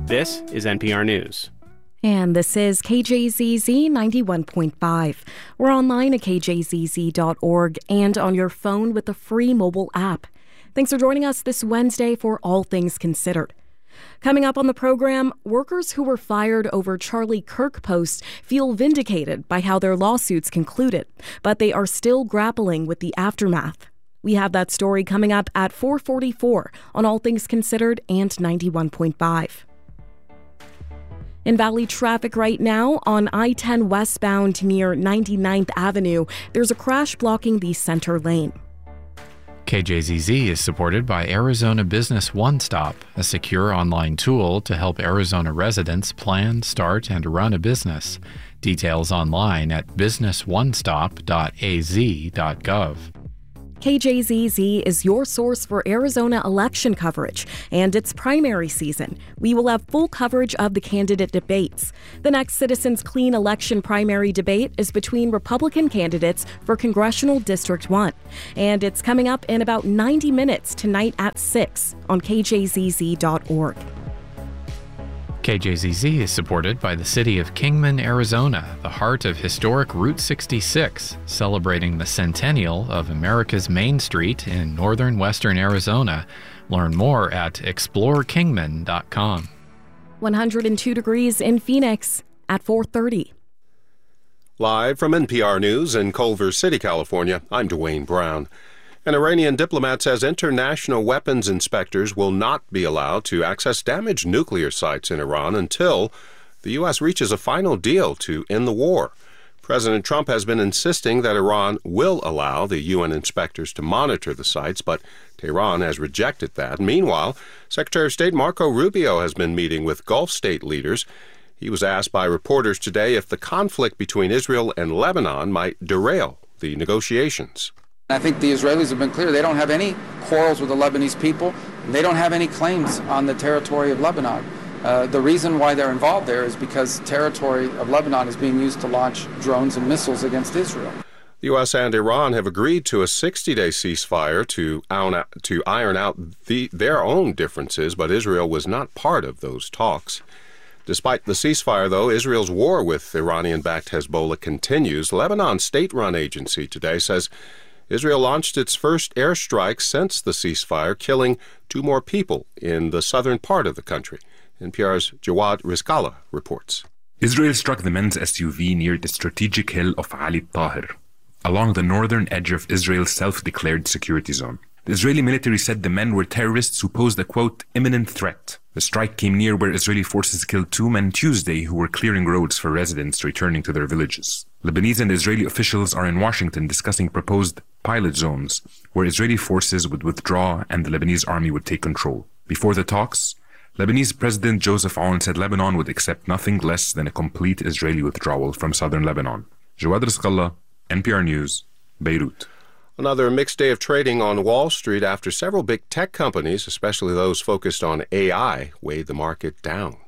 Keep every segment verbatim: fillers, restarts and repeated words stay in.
This is N P R News. And this is K J Z Z ninety-one point five. We're online at K J Z Z dot org and on your phone with the free mobile app. Thanks for joining us this Wednesday for All Things Considered. Coming up on the program, workers who were fired over Charlie Kirk posts feel vindicated by how their lawsuits concluded, but they are still grappling with the aftermath. We have that story coming up at four forty-four on All Things Considered and ninety-one point five. In Valley traffic right now on I ten westbound near ninety-ninth Avenue, there's a crash blocking the center lane. K J Z Z is supported by Arizona Business One Stop, a secure online tool to help Arizona residents plan, start, and run a business. Details online at business one stop dot a z dot gov. K J Z Z is your source for Arizona election coverage and its primary season. We will have full coverage of the candidate debates. The next Citizens Clean election primary debate is between Republican candidates for Congressional District one. And it's coming up in about ninety minutes tonight at six on K J Z Z dot org. K J Z Z is supported by the city of Kingman, Arizona, the heart of historic Route sixty-six, celebrating the centennial of America's Main Street in northern western Arizona. Learn more at explore kingman dot com. one hundred two degrees in Phoenix at four thirty. Live from N P R News in Culver City, California, I'm Dwayne Brown. An Iranian diplomat says international weapons inspectors will not be allowed to access damaged nuclear sites in Iran until the U S reaches a final deal to end the war. President Trump has been insisting that Iran will allow the U N inspectors to monitor the sites, but Tehran has rejected that. Meanwhile, Secretary of State Marco Rubio has been meeting with Gulf state leaders. He was asked by reporters today if the conflict between Israel and Lebanon might derail the negotiations. I think the Israelis have been clear. They don't have any quarrels with the Lebanese people. They don't have any claims on the territory of Lebanon. Uh, the reason why they're involved there is because territory of Lebanon is being used to launch drones and missiles against Israel. The U S and Iran have agreed to a sixty-day ceasefire to, to iron out the, their own differences, but Israel was not part of those talks. Despite the ceasefire, though, Israel's war with Iranian-backed Hezbollah continues. Lebanon's state-run agency today says Israel launched its first airstrike since the ceasefire, killing two more people in the southern part of the country. N P R's Jawad Rizkallah reports. Israel struck the men's S U V near the strategic hill of Ali Tahir, along the northern edge of Israel's self-declared security zone. The Israeli military said the men were terrorists who posed a, quote, imminent threat. The strike came near where Israeli forces killed two men Tuesday who were clearing roads for residents returning to their villages. Lebanese and Israeli officials are in Washington discussing proposed pilot zones where Israeli forces would withdraw and the Lebanese army would take control. Before the talks, Lebanese President Joseph Aoun said Lebanon would accept nothing less than a complete Israeli withdrawal from southern Lebanon. Jawad Rizkallah, N P R News, Beirut. Another mixed day of trading on Wall Street after several big tech companies, especially those focused on A I, weighed the market down.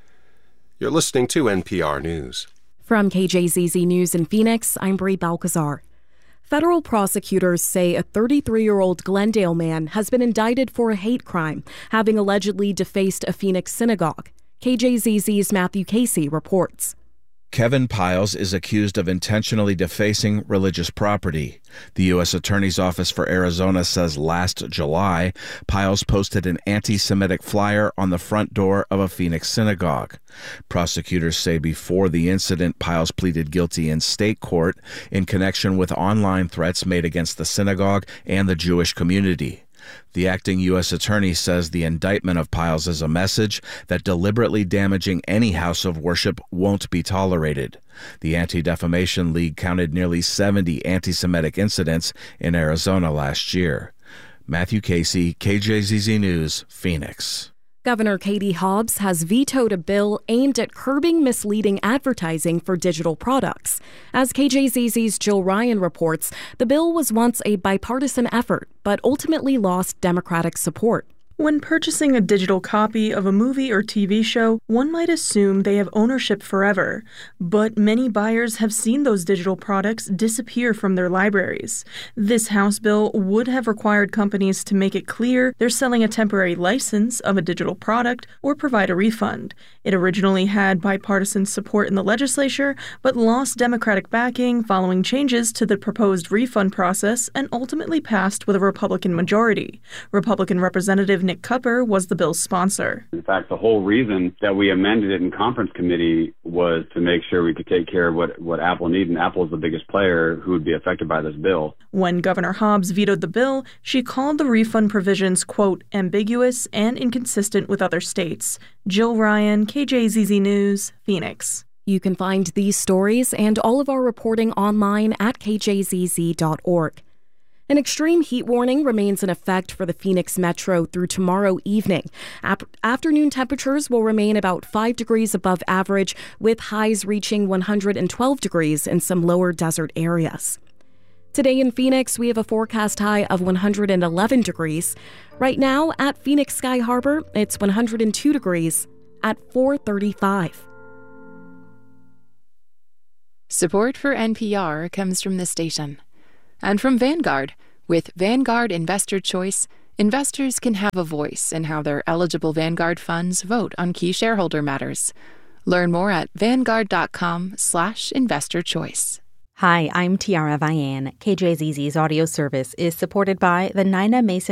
You're listening to N P R News. From K J Z Z News in Phoenix, I'm Brie Balcazar. Federal prosecutors say a thirty-three-year-old Glendale man has been indicted for a hate crime, having allegedly defaced a Phoenix synagogue. K J Z Z's Matthew Casey reports. Kevin Piles is accused of intentionally defacing religious property. The U S Attorney's Office for Arizona says last July, Piles posted an anti-Semitic flyer on the front door of a Phoenix synagogue. Prosecutors say before the incident, Piles pleaded guilty in state court in connection with online threats made against the synagogue and the Jewish community. The acting U S attorney says the indictment of Piles is a message that deliberately damaging any house of worship won't be tolerated. The Anti-Defamation League counted nearly seventy anti-Semitic incidents in Arizona last year. Matthew Casey, K J Z Z News, Phoenix. Governor Katie Hobbs has vetoed a bill aimed at curbing misleading advertising for digital products. As K J Z Z's Jill Ryan reports, the bill was once a bipartisan effort, but ultimately lost Democratic support. When purchasing a digital copy of a movie or T V show, one might assume they have ownership forever. But many buyers have seen those digital products disappear from their libraries. This House bill would have required companies to make it clear they're selling a temporary license of a digital product or provide a refund. It originally had bipartisan support in the legislature, but lost Democratic backing following changes to the proposed refund process and ultimately passed with a Republican majority. Republican Representative Nick Cupper was the bill's sponsor. In fact, the whole reason that we amended it in conference committee was to make sure we could take care of what, what Apple needed, and Apple is the biggest player who would be affected by this bill. When Governor Hobbs vetoed the bill, she called the refund provisions, quote, ambiguous and inconsistent with other states. Jill Ryan, K J Z Z News, Phoenix. You can find these stories and all of our reporting online at k j z z dot org. An extreme heat warning remains in effect for the Phoenix Metro through tomorrow evening. Ap- afternoon temperatures will remain about five degrees above average, with highs reaching one hundred twelve degrees in some lower desert areas. Today in Phoenix, we have a forecast high of one hundred eleven degrees. Right now at Phoenix Sky Harbor, it's one hundred two degrees at four thirty-five. Support for N P R comes from the station. And from Vanguard. With Vanguard Investor Choice, investors can have a voice in how their eligible Vanguard funds vote on key shareholder matters. Learn more at vanguard.com slash investor choice. Hi, I'm Tiara Vian. K J Z Z's audio service is supported by the Nina Mason